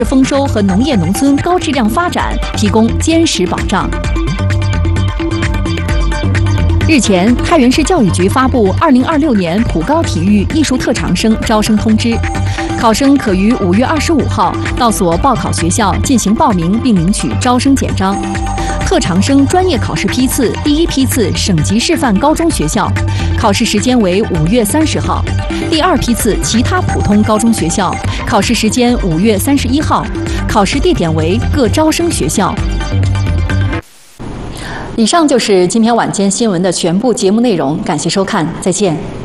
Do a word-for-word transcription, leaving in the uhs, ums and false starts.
丰收和农业农村高质量发展提供坚实保障。日前，太原市教育局发布二零二六年普高体育艺术特长生招生通知，考生可于五月二十五号到所报考学校进行报名并领取招生简章。特长生专业考试批次第一批次省级示范高中学校，考试时间为五月三十号；第二批次其他普通高中学校，考试时间五月三十一号，考试地点为各招生学校。以上就是今天晚间新闻的全部节目内容，感谢收看，再见。